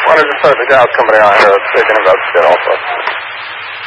wanted to start the jobs company on here. I was thinking about shit also.